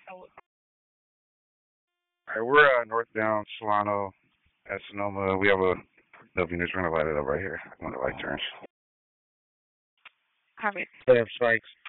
All right, we're northbound Solano at Sonoma. We have a no units. We're gonna light it up right here when the light turns. All right. They have strikes.